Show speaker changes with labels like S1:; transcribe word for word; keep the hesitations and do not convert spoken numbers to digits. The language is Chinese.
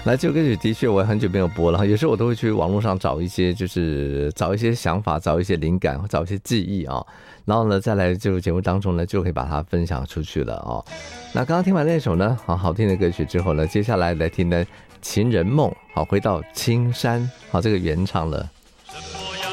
S1: 那这首歌曲的确我很久没有播了，有时候我都会去网络上找一些，就是找一些想法，找一些灵感，找一些记忆啊，然后呢，再来这个节目当中呢，就可以把它分享出去了哦。那刚刚听完那首呢，好好听的歌曲之后呢，接下来来听呢《情人梦》，好，回到青山，好，这个原唱了